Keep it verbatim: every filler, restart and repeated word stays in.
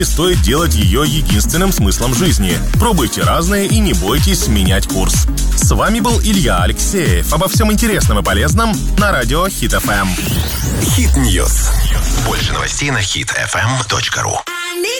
стоит делать ее единственным смыслом жизни. Пробуйте разные и не бойтесь менять курс. С вами был Илья Алексеев. Обо всем интересном и полезном на радио Хит эф эм. Хит Ньюс. Больше новостей на хит эф эм точка ру.